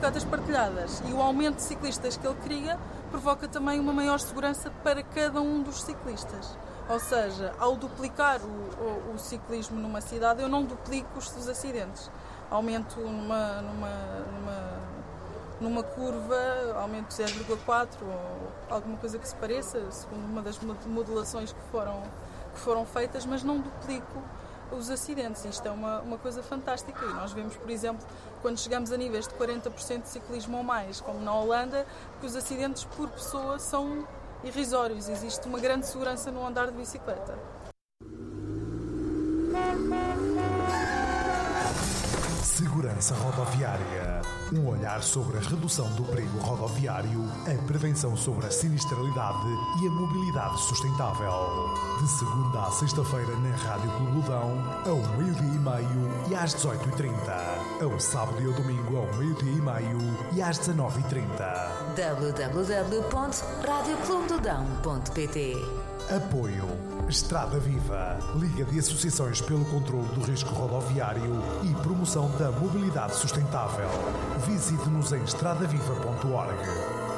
bicicletas partilhadas e o aumento de ciclistas que ele cria provoca também uma maior segurança para cada um dos ciclistas. Ou seja, ao duplicar o ciclismo numa cidade, eu não duplico os acidentes. Aumento numa curva, aumento 0,4 ou alguma coisa que se pareça, segundo uma das modulações que foram feitas, mas não duplico os acidentes. Isto é uma coisa fantástica e nós vemos, por exemplo, quando chegamos a níveis de 40% de ciclismo ou mais, como na Holanda, que os acidentes por pessoa são irrisórios. Existe uma grande segurança no andar de bicicleta. Segurança rodoviária. Um olhar sobre a redução do perigo rodoviário, a prevenção sobre a sinistralidade e a mobilidade sustentável. De segunda à sexta-feira na Rádio Clubudão, ao 12h30 e às 18h30. Ao sábado e ao domingo ao 12h30 e às 19h30. www.radioclubudão.pt. Apoio Estrada Viva, Liga de Associações pelo Controlo do Risco Rodoviário e Promoção da Mobilidade Sustentável. Visite-nos em estradaviva.org.